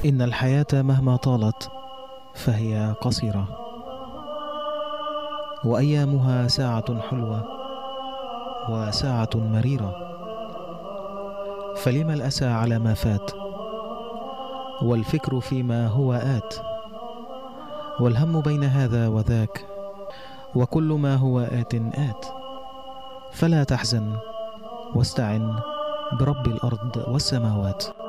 إن الحياة مهما طالت فهي قصيرة، وأيامها ساعة حلوة وساعة مريرة، فلم الأسى على ما فات، والفكر فيما هو آت، والهم بين هذا وذاك، وكل ما هو آت آت. فلا تحزن واستعن برب الأرض والسماوات.